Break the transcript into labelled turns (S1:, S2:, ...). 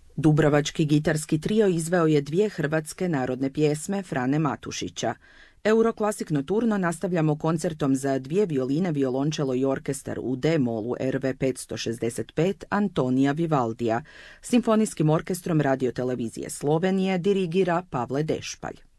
S1: Dubrovački gitarski trio izveo je 2 hrvatske narodne pjesme Frane Matušića. Euroklasik Noturno nastavljamo koncertom za 2 violine, violončelo i orkestar u D-molu RV 565 Antonija Vivaldija. Simfonijskim orkestrom Radiotelevizije Slovenije dirigira Pavle Dešpalj.